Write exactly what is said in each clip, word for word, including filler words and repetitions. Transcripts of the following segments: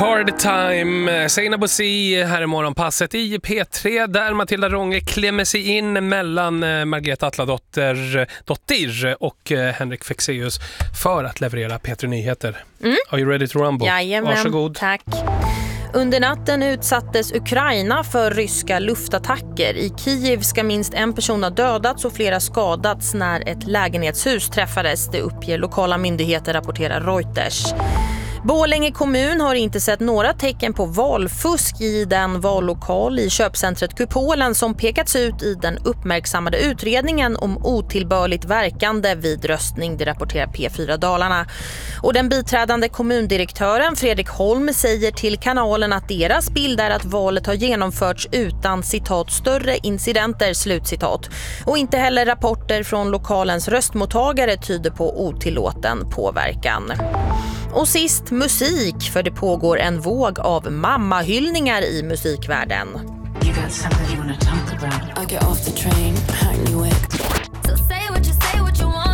Hard Time, Seina Bossi här i morgonpasset i P tre där Matilda Ronge klämmer sig in mellan Margareta Atladotter Dottir och Henrik Fexeus för att leverera P tre Nyheter. Mm. Are you ready to rumble? Jajamän, varsågod. Tack. Under natten utsattes Ukraina för ryska luftattacker. I Kiev ska minst en person ha dödats och flera skadats när ett lägenhetshus träffades. Det uppger lokala myndigheter, rapporterar Reuters. Borlänge kommun har inte sett några tecken på valfusk i den vallokal i köpcentret Kupolen som pekats ut i den uppmärksammade utredningen om otillbörligt verkande vid röstning, det rapporterar P fyra Dalarna. Och den biträdande kommundirektören Fredrik Holm säger till kanalen att deras bild är att valet har genomförts utan citat större incidenter, slutcitat. Och inte heller rapporter från lokalens röstmottagare tyder på otillåten påverkan. Och sist musik, för det pågår en våg av mammahyllningar i musikvärlden. You got something you wanna talk about. I get off the train, hang you with. So say what you say what you want.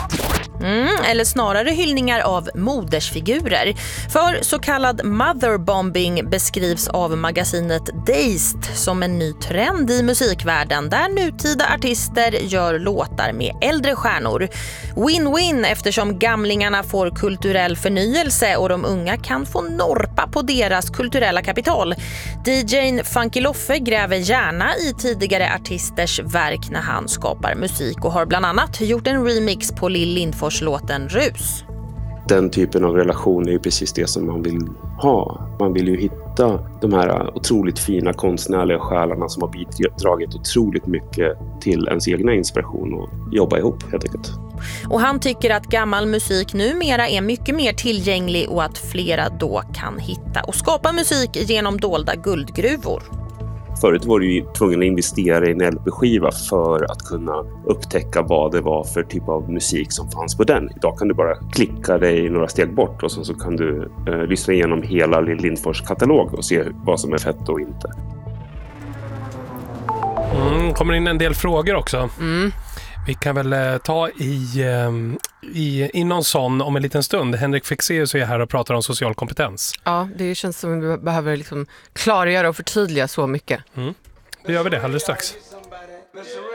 Mm, eller snarare hyllningar av modersfigurer. För så kallad motherbombing beskrivs av magasinet Dazed som en ny trend i musikvärlden där nutida artister gör låtar med äldre stjärnor. Win-win eftersom gamlingarna får kulturell förnyelse och de unga kan få norpa på deras kulturella kapital. D J:n Funky Loffe gräver gärna i tidigare artisters verk när han skapar musik och har bland annat gjort en remix på Lill Lindfors låten Rus. Den typen av relation är ju precis det som man vill ha. Man vill ju hitta de här otroligt fina konstnärliga själarna som har bidragit otroligt mycket till ens egna inspiration och jobba ihop helt enkelt. Och han tycker att gammal musik numera är mycket mer tillgänglig och att flera då kan hitta och skapa musik genom dolda guldgruvor. Förut var du ju tvungen att investera i en L P-skiva för att kunna upptäcka vad det var för typ av musik som fanns på den. Idag kan du bara klicka dig några steg bort och så, så kan du eh, lyssna igenom hela Lill Lindfors katalog och se vad som är fett och inte. Mm, kommer in en del frågor också. Mm. Vi kan väl eh, ta i, eh, i, i någon sån om en liten stund. Henrik Fexeus är här och pratar om social kompetens. Ja, det känns som att vi behöver liksom klargöra och förtydliga så mycket. Mm. Då gör vi det alldeles strax.